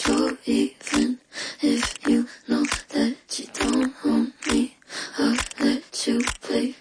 control, even if you know that you don't own me. I'll let you play